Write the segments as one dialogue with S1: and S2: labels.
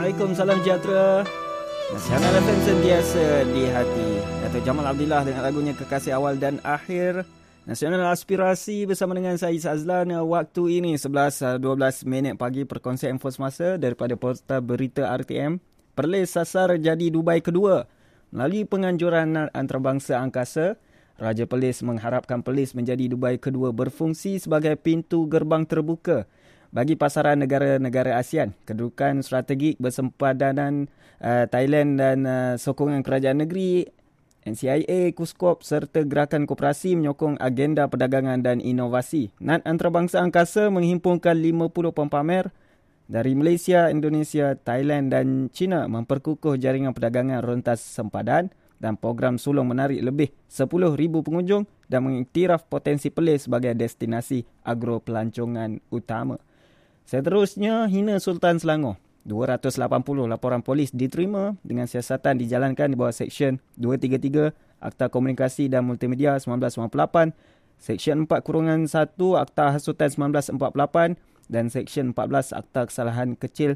S1: Assalamualaikum, salam sejahtera. Nasional FM sentiasa di hati. Datuk Jamal Abdillah dengan lagunya Kekasih Awal dan Akhir. Nasional Aspirasi bersama dengan saya Azlan. Waktu ini 11.12 pagi, perkongsian info semasa daripada portal berita RTM. Perlis sasar jadi Dubai kedua. Melalui penganjuran antarabangsa angkasa, Raja Perlis mengharapkan Perlis menjadi Dubai kedua berfungsi sebagai pintu gerbang terbuka bagi pasaran negara-negara ASEAN. Kedudukan strategik bersempadanan Thailand dan sokongan kerajaan negeri, NCIA, KUSKOP serta gerakan koperasi menyokong agenda perdagangan dan inovasi. NAD Antarabangsa Angkasa menghimpunkan 50 pempamer dari Malaysia, Indonesia, Thailand dan China memperkukuh jaringan perdagangan rentas sempadan dan program sulung menarik lebih 10,000 pengunjung dan mengiktiraf potensi Perlis sebagai destinasi agro pelancongan utama. Seterusnya, hina Sultan Selangor. 280 laporan polis diterima dengan siasatan dijalankan di bawah Seksyen 233 Akta Komunikasi dan Multimedia 1998, Seksyen 4-1 Akta Hasutan 1948 dan Seksyen 14 Akta Kesalahan Kecil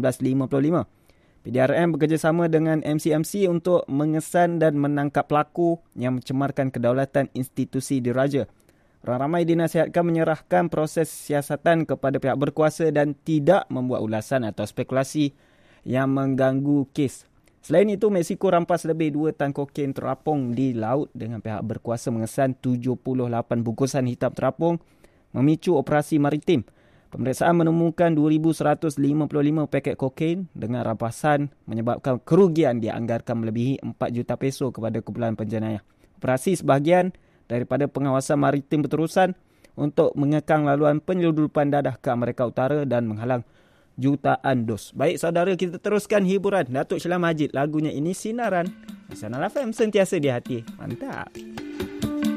S1: 1955. PDRM bekerjasama dengan MCMC untuk mengesan dan menangkap pelaku yang mencemarkan kedaulatan institusi diraja. Orang ramai dinasihatkan menyerahkan proses siasatan kepada pihak berkuasa dan tidak membuat ulasan atau spekulasi yang mengganggu kes. Selain itu, Mexico rampas lebih 2 tan kokain terapung di laut dengan pihak berkuasa mengesan 78 bungkusan hitam terapung memicu operasi maritim. Pemeriksaan menemukan 2,155 paket kokain dengan rampasan menyebabkan kerugian dianggarkan melebihi 4 juta peso kepada kumpulan penjenayah. Operasi sebahagian daripada pengawasan maritim berterusan untuk mengekang laluan penyeludupan dadah ke Amerika Utara dan menghalang jutaan dos. Baik saudara, kita teruskan hiburan Datuk Sheila Majid. Lagunya ini Sinaran. Nasional FM sentiasa di hati. Mantap.